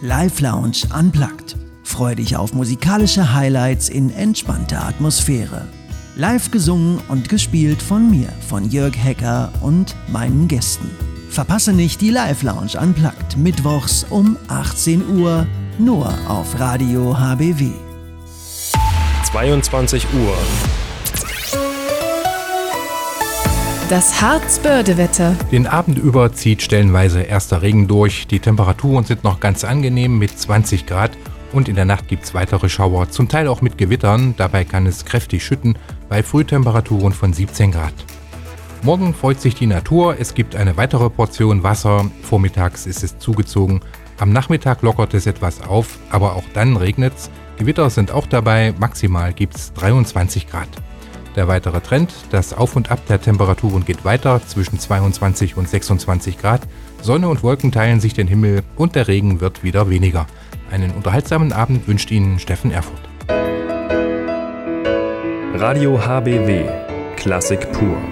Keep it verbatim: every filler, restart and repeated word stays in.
Live Lounge Unplugged. Freu dich auf musikalische Highlights in entspannter Atmosphäre. Live gesungen und gespielt von mir, von Jörg Hecker und meinen Gästen. Verpasse nicht die Live Lounge Unplugged mittwochs um achtzehn Uhr nur auf Radio H B W. zweiundzwanzig Uhr. Das Harzbörde-Wetter. Den Abend über zieht stellenweise erster Regen durch. Die Temperaturen sind noch ganz angenehm mit zwanzig Grad und in der Nacht gibt es weitere Schauer, zum Teil auch mit Gewittern. Dabei kann es kräftig schütten bei Frühtemperaturen von siebzehn Grad. Morgen freut sich die Natur, es gibt eine weitere Portion Wasser. Vormittags ist es zugezogen. Am Nachmittag lockert es etwas auf, aber auch dann regnet es. Gewitter sind auch dabei, maximal gibt es dreiundzwanzig Grad. Der weitere Trend, das Auf und Ab der Temperaturen geht weiter zwischen zweiundzwanzig und sechsundzwanzig Grad. Sonne und Wolken teilen sich den Himmel und der Regen wird wieder weniger. Einen unterhaltsamen Abend wünscht Ihnen Steffen Erfurt. Radio H B W. Klassik pur.